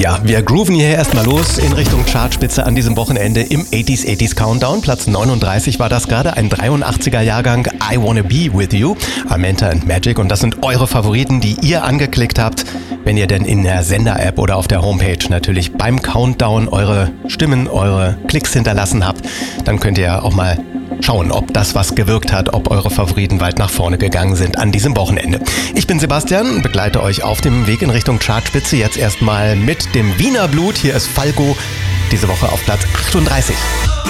Ja, wir grooven hier erstmal los in Richtung Chartspitze an diesem Wochenende im 80s Countdown. Platz 39 war das gerade, ein 83er Jahrgang, I Wanna Be With You, Armenta and Magic. Und das sind eure Favoriten, die ihr angeklickt habt, wenn ihr denn in der Sender-App oder auf der Homepage natürlich beim Countdown eure Stimmen, eure Klicks hinterlassen habt. Dann könnt ihr auch mal schauen, ob das was gewirkt hat, ob eure Favoriten weit nach vorne gegangen sind an diesem Wochenende. Ich bin Sebastian, begleite euch auf dem Weg in Richtung Chartspitze. Jetzt erstmal mit dem Wiener Blut. Hier ist Falco, diese Woche auf Platz 38.